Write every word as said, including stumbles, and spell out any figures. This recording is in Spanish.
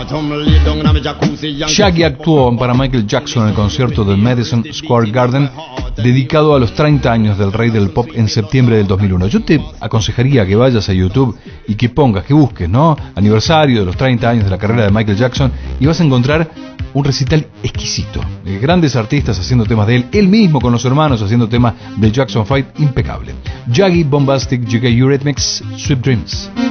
Shaggy actuó para Michael Jackson en el concierto del Madison Square Garden dedicado a los treinta años del rey del pop en septiembre del dos mil uno. Yo te aconsejaría que vayas a YouTube y que pongas, que busques, ¿no? Aniversario de los treinta años de la carrera de Michael Jackson y vas a encontrar un recital exquisito. Eh, grandes artistas haciendo temas de él, él mismo con los hermanos haciendo temas de Jackson Five, impecable. Shaggy, Bombastic, G K Eurythmics, Sweet Dreams.